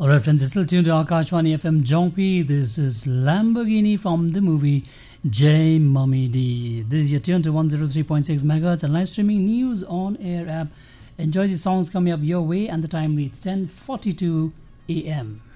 Alright friends, you're still tuned to Akashwani FM Jongpi. This is Lamborghini from the movie Jai Mummy D. This is your tune to 103.6 MHz and live streaming news on air app. Enjoy the songs coming up your way and the time reads 10:42 a.m.